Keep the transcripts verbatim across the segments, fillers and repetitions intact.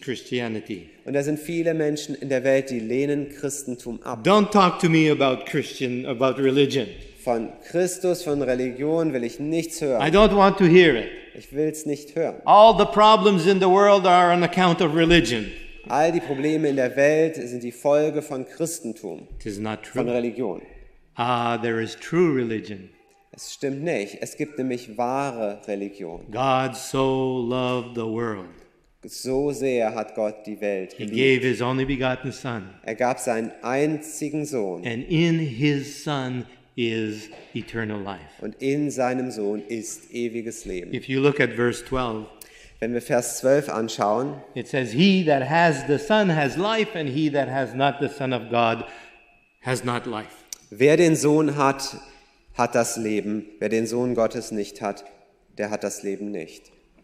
Christianity. Und da sind viele Menschen in der Welt, die lehnen Christentum ab. Don't talk to me about Christian, about religion. Von Christus, von Religion will ich nichts I hören. don't want to hear it. Ich will es nicht hören. All the problems in the world are on account of religion. All die Probleme in der Welt sind die Folge von Christentum, It is not von true. Religion. Ah, there is true religion. Es stimmt nicht. Es gibt nämlich wahre Religion. God so loved the world. So sehr hat Gott die Welt He geliebt. gave his only begotten Son. Er gab seinen einzigen Sohn. And in his Son is eternal life. Und in seinem Sohn ist ewiges Leben. If you look at verse twelve, Wenn wir Vers zwölf anschauen, it says, He that has the Son has life, and he that has not the Son of God has not life. wer den Sohn hat, hat das Leben. Wer den Sohn Gottes nicht hat, der hat das Leben nicht.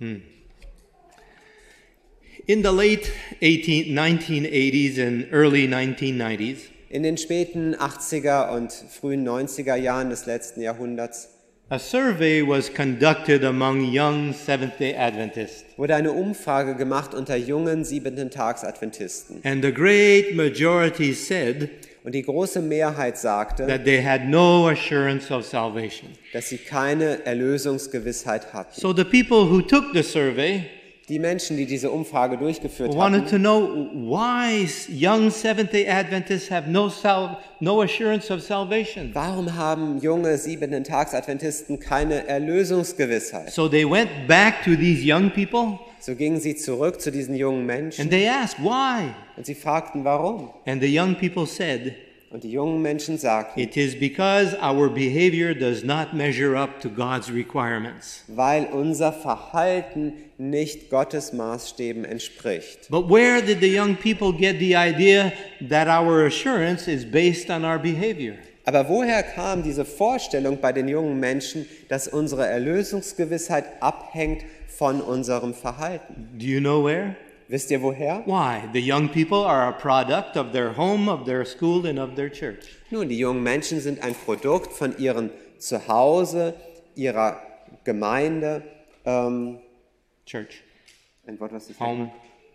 In the late nineteen eighties and early nineteen nineties, In den späten achtziger und frühen neunziger Jahren des letzten Jahrhunderts a survey was conducted among young Seventh-day Adventists. wurde eine Umfrage gemacht unter jungen Siebenten-Tags-Adventisten. And the great majority said Und die große Mehrheit sagte, that they had no assurance of salvation. dass sie keine Erlösungsgewissheit hatten. So the people who took the survey Die Menschen, die diese Umfrage durchgeführt wanted hatten, to know why young Seventh-day Adventists have no sal- no assurance of salvation. warum haben junge Siebenten-Tags-Adventisten keine Erlösungsgewissheit? So they went back to these young people So gingen sie zurück zu diesen jungen and Menschen they asked why. und sie fragten, warum? And the young people said, Und die jungen Menschen sagten, it is because our behavior does not measure up to God's requirements. weil unser Verhalten nicht Gottes Maßstäben entspricht. But where did the young people get the idea that our assurance is based on our behavior? Aber woher kam diese Vorstellung bei den jungen Menschen, dass unsere Erlösungsgewissheit abhängt von unserem Verhalten? Do you know where? Wisst ihr woher? Why? The young people are a product of their home, of their school, and of their church. Nun, die jungen Menschen sind ein Produkt von ihrem Zuhause, ihrer Gemeinde, ähm, Church, ein Wort, was ist home,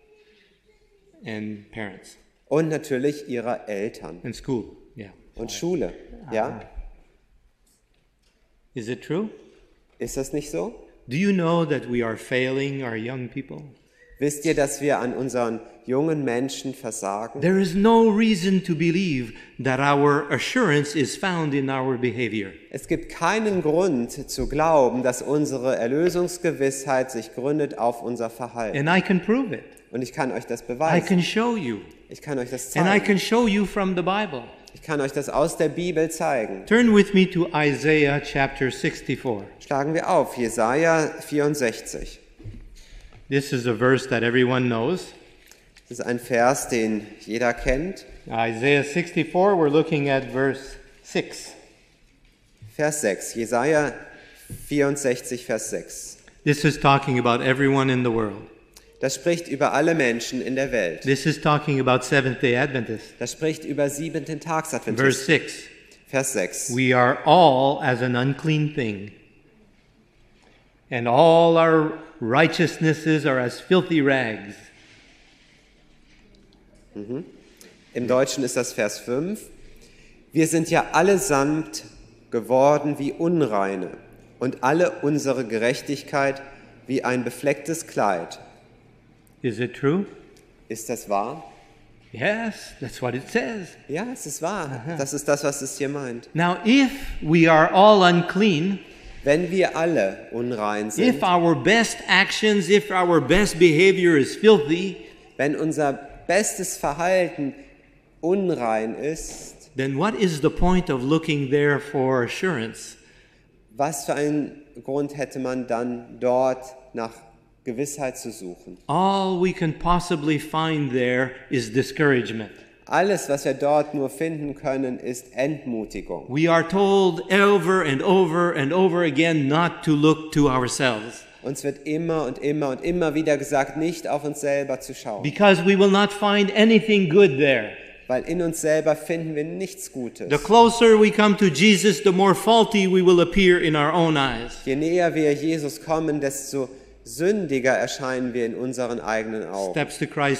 and parents, und natürlich ihrer Eltern and school. Yeah. und Schule. Ja? Is it true? Ist das nicht so? Do you know that we are failing our young people? Wisst ihr, dass wir an unseren jungen Menschen versagen? There is no reason to believe that our assurance is found in our behavior. Es gibt keinen Grund zu glauben, dass unsere Erlösungsgewissheit sich gründet auf unser Verhalten. And I can prove it. Und ich kann euch das I beweisen. can show you. Ich kann euch das And I zeigen. can show you from the Bible. Ich kann euch das aus der Bibel zeigen. Turn with me to Isaiah chapter sixty-four. Schlagen wir auf, Jesaja vierundsechzig. This is a verse that everyone knows. Das ist ein Vers, den jeder kennt. Isaiah sixty-four, we're looking at verse six. Vers sechs, Jesaja vierundsechzig, Vers sechs. This is talking about everyone in the world. Das spricht über alle Menschen in der Welt. This is talking about Seventh-day Adventists. Das spricht über Verse Siebenten-Tags-Adventisten. six. Vers sechs. We are all as an unclean thing, and all our righteousnesses are as filthy rags. Im Deutschen ist das Vers fünf. Wir sind ja allesamt geworden wie Unreine und alle unsere Gerechtigkeit wie ein beflecktes Kleid. Is it true? Ist das wahr? Yes, that's what it says. Ja, es ist wahr. Das ist das, was es hier meint. Now, if we are all unclean, Wenn wir alle unrein if sind, our best actions, if our best behavior is filthy, wenn unser bestes Verhalten unrein ist, then what is the point of looking there for assurance? was für einen Grund hätte man dann dort nach Gewissheit zu suchen? All we can possibly find there is discouragement. Alles, was wir dort nur finden können, ist Entmutigung. We are told over and over and over again not to look to ourselves, Uns wird immer und immer und immer wieder gesagt, nicht auf uns selber zu schauen, because we will not find anything good there. weil in uns selber finden wir nichts Gutes. The closer we come to Jesus, the more faulty we will appear in our own eyes. Je näher wir Jesus kommen, desto sündiger erscheinen wir in unseren eigenen Augen. Steps to Christ